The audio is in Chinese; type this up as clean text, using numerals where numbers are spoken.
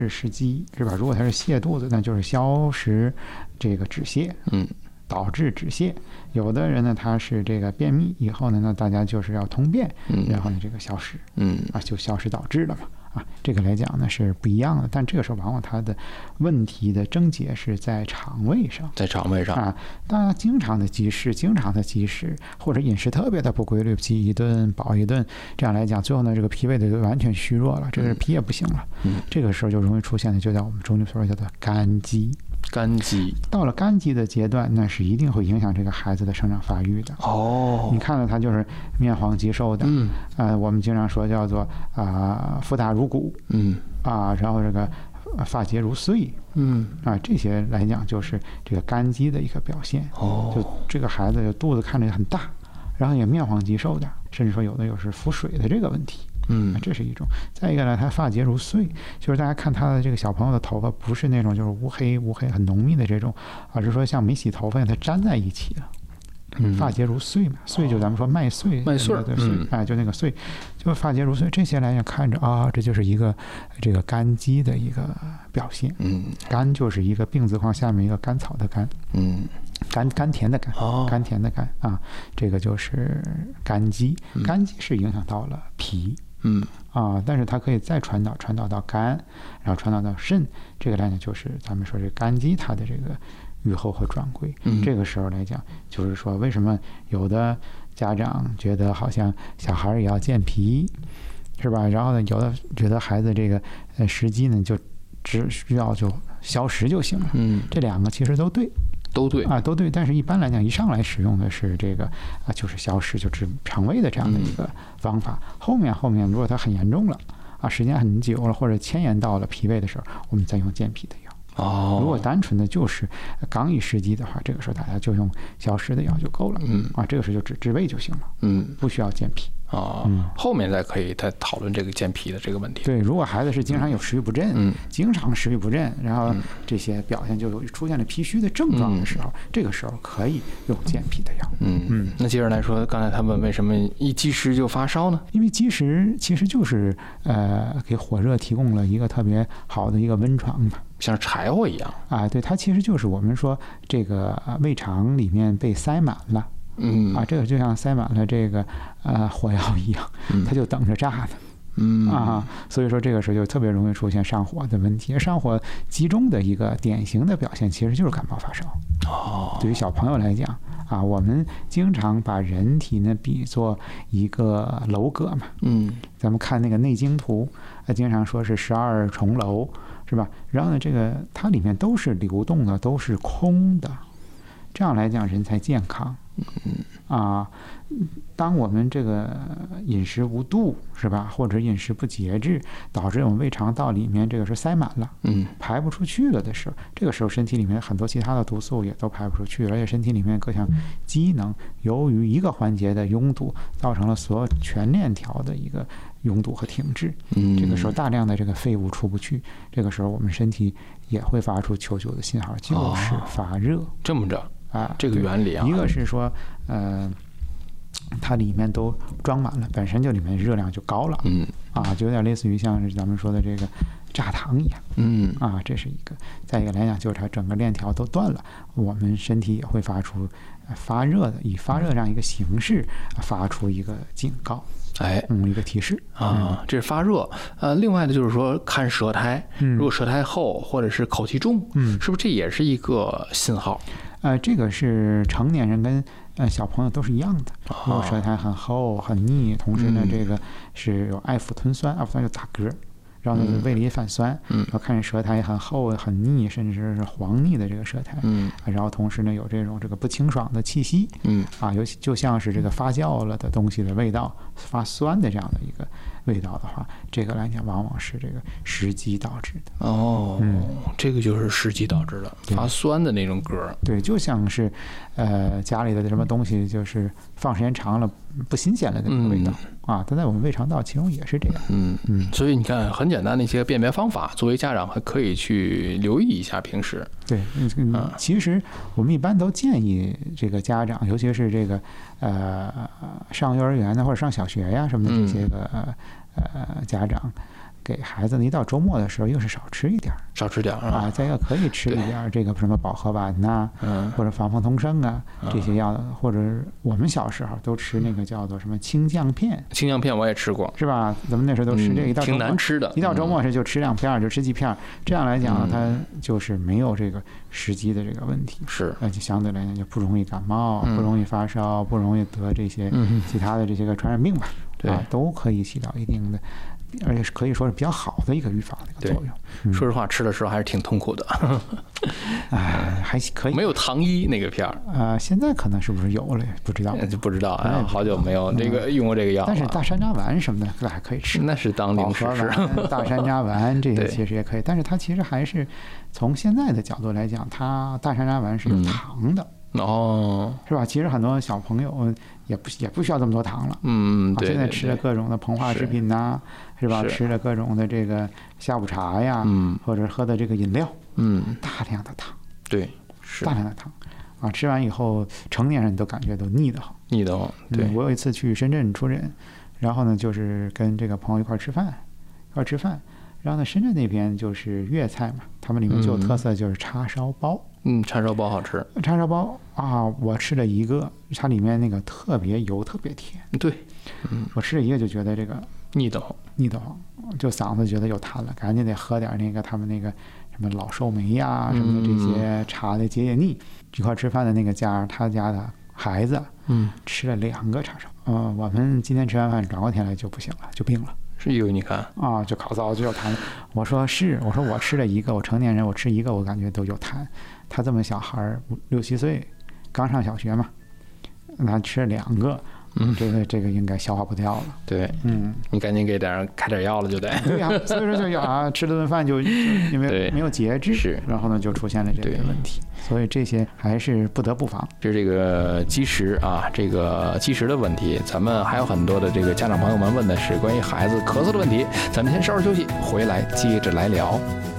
是食积是吧？如果它是泻肚子，那就是消食这个止泻，导致止泻。有的人呢，他是这个便秘以后呢，那大家就是要通便，然后呢这个消食，就消食导致了嘛。这个来讲呢是不一样的，但这个时候往往它的问题的症结是在肠胃上，大家经常的积食，或者饮食特别的不规律，饥一顿饱一顿，这样来讲，最后呢这个脾胃的就完全虚弱了，这个脾也不行了，这个时候就容易出现的就叫我们中医所说叫做肝积。到了肝积的阶段，那是一定会影响这个孩子的生长发育的。你看到他就是面黄肌瘦的，我们经常说叫做腹大如鼓，然后这个发结如穗，这些来讲就是这个肝积的一个表现。就这个孩子肚子看着很大，然后也面黄肌瘦的，甚至说有的是腹水的这个问题。这是一种。再一个呢，他发结如穗，就是大家看他的这个小朋友的头发不是那种就是乌黑很浓密的这种，而是说像没洗头发它粘在一起了。发结如穗嘛，穗就咱们说麦穗的穗，就那个穗，就发结如穗。这些来讲看着这就是一个这个肝积的一个表现。肝就是一个病字框下面一个甘草的甘，甘甜的甘，甘甜的甘这个就是肝积。肝积是影响到了脾。但是它可以再传导到肝，然后传导到肾。这个来讲就是咱们说这肝积它的这个预后和转归。这个时候来讲，就是说为什么有的家长觉得好像小孩也要健脾，是吧？然后呢，有的觉得孩子这个食积呢就只需要就消食就行了。这两个其实都对。都对，但是一般来讲，一上来使用的是这个就是消食，就治肠胃的这样的一个方法。后面如果它很严重了时间很久了，或者牵延到了脾胃的时候，我们再用健脾的药。如果单纯的就是刚一食积的话，这个时候大家就用消食的药就够了。这个时候就治胃就行了。不需要健脾。 后面再可以再讨论这个健脾的这个问题。 对，如果孩子是经常有食欲不振，然后这些表现就有出现了脾虚的症状的时候，这个时候可以用健脾的药。 那接着来说，刚才他问为什么一积食就发烧呢？ 因为积食其实就是给火热提供了一个特别好的一个温床嘛， 像柴火一样对，它其实就是我们说这个胃肠里面被塞满了。这个就像塞满了这个火药一样，它就等着炸呢。所以说这个时候就特别容易出现上火的问题。上火集中的一个典型的表现其实就是感冒发烧。对于小朋友来讲我们经常把人体呢比作一个楼阁嘛。咱们看那个内经图经常说是12重楼，是吧？然后呢这个它里面都是流动的，都是空的，这样来讲人才健康。当我们这个饮食无度，是吧？或者饮食不节制，导致我们胃肠道里面这个是塞满了，排不出去了的时候，这个时候身体里面很多其他的毒素也都排不出去，而且身体里面各项机能由于一个环节的拥堵，造成了所有全链条的一个拥堵和停滞。这个时候大量的这个废物出不去，这个时候我们身体也会发出求救的信号，就是发热。 这么着这个原理一个是说它里面都装满了，本身就里面热量就高了，就有点类似于像是咱们说的这个榨糖一样，这是一个。再一个来讲，就是它整个链条都断了，我们身体也会发出发热的，以发热这样一个形式发出一个警告，一个提示这是发热。另外的就是说看舌苔，如果舌苔厚或者是口气重，是不是这也是一个信号？ 这个是成年人跟小朋友都是一样的。如果舌苔很厚很腻，同时呢这个是有爱腹吞酸，爱腹吞酸就打嗝，然后胃里反酸，然后看见舌苔很厚很腻，甚至是黄腻的这个舌苔，然后同时呢有这个不清爽的气息，尤其就像是这个发酵了的东西的味道，发酸的这样的一个味道的话，这个来讲往往是这个食积导致的。 这个就是食积导致的发酸的那种嗝。 对，就像是家里的什么东西就是放时间长了不新鲜了的那个味道它在我们胃肠道其中也是这样。 所以你看很简单的一些辨别方法，作为家长还可以去留意一下平时。 对，其实我们一般都建议这个家长，尤其是这个上幼儿园的或者上小学呀什么的这些个家长， 给孩子呢，一到周末的时候，又是少吃一点啊，再一个可以吃一点这个什么保和丸呐，或者防风通圣啊这些药的，或者我们小时候都吃那个叫做什么青酱片。 青酱片我也吃过， 是吧？咱们那时候都吃这个，一到周末挺难吃的， 一到周末是就吃2片，就吃几片。这样来讲，它就是没有这个食积的这个问题， 是， 就相对来讲就不容易感冒，不容易发烧，不容易得这些其他的这些个传染病吧。 对， 都可以起到一定的，而且是可以说是比较好的一个预防的一个作用。 说实话，吃的时候还是挺痛苦的。 还可以。 没有糖衣那个片儿现在可能是不是有了？不知道， 就不知道啊，好久没有这个用过这个药。 但是大山楂丸什么的还可以吃， 那是当零食吃。 大山楂丸这些其实也可以，但是它其实还是从现在的角度来讲，它大山楂丸是有糖的。是吧？其实很多小朋友也不需要这么多糖了。 对。 现在吃的各种的膨化食品呐，是吧？吃的各种的这个下午茶呀，或者喝的这个饮料，大量的糖。 对，是大量的糖啊！吃完以后，成年人都感觉都腻得慌。对，我有一次去深圳出诊，然后呢，就是跟这个朋友一块吃饭，然后呢，深圳那边就是粤菜嘛，他们里面就有特色，就是叉烧包。 叉烧包好吃。 叉烧包啊，我吃了一个，它里面那个特别油，特别甜。 对， 我吃了一个就觉得这个腻得慌， 就嗓子觉得有痰了，赶紧得喝点那个他们那个什么老寿眉呀什么的这些茶的解腻。一块吃饭的那个家，他家的孩子吃了2个叉烧。我们今天吃完饭转过天来就不行了，就病了。 是有你看啊，就烤糟就有痰。我说我吃了一个，我成年人我吃一个我感觉都有痰。他这么小孩6、7岁，刚上小学嘛，他吃了2个，这个应该消化不掉了。 对，你赶紧给开点药了就得。 对呀，所以说就吃了顿饭就因为没有节制，然后呢就出现了这个问题。所以这些还是不得不防。 这个积食啊，这个积食的问题，咱们还有很多的这个家长朋友们问的是关于孩子咳嗽的问题。咱们先稍事休息，回来接着来聊。